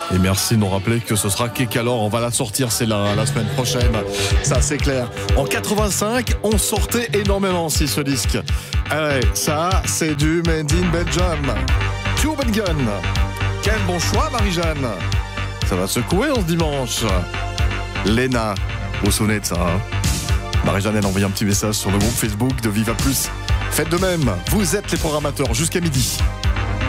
Et merci de nous rappeler que ce sera Kekalor. On va la sortir, c'est la semaine prochaine. Ça, c'est clair. En 85, on sortait énormément aussi ce disque. Ah ouais, ça, c'est du Made in Belgium. Tube and Gun. Quel bon choix, Marie-Jeanne. Ça va secouer en ce dimanche. Léna, vous vous souvenez de ça, hein? Marie-Jeanne, elle a envoyé un petit message sur le groupe Facebook de Viva Plus. Faites de même, vous êtes les programmateurs jusqu'à midi.